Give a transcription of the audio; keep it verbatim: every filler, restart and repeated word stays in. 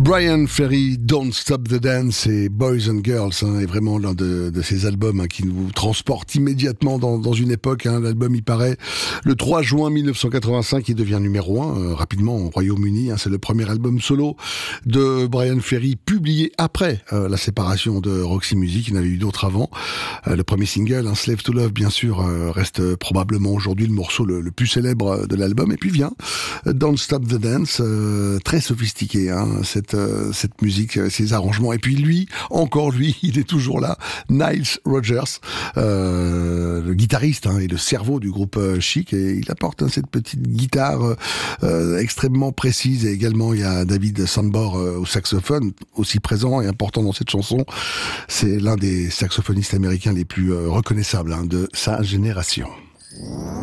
Bryan Ferry, Don't Stop the Dance et Boys and Girls hein, est vraiment l'un de, de ces albums hein, qui nous transportent immédiatement dans, dans une époque. Hein. L'album y paraît le trois juin mille neuf cent quatre-vingt-cinq, il devient numéro un euh, rapidement au Royaume-Uni. Hein. C'est le premier album solo de Bryan Ferry publié après euh, la séparation de Roxy Music. Il y en avait eu d'autres avant. Euh, le premier single, hein, Slave to Love, bien sûr, euh, reste probablement aujourd'hui le morceau le, le plus célèbre de l'album. Et puis vient Don't Stop the Dance, euh, très sophistiqué, hein, cette euh, cette musique, ces arrangements. Et puis lui, encore lui, il est toujours là, Nile Rodgers, euh, le guitariste hein, et le cerveau du groupe euh, Chic, et il apporte hein, cette petite guitare euh, extrêmement précise. Et également il y a David Sambor euh, au saxophone, aussi présent et important dans cette chanson. C'est l'un des saxophonistes américains les plus euh, reconnaissables hein, de sa génération.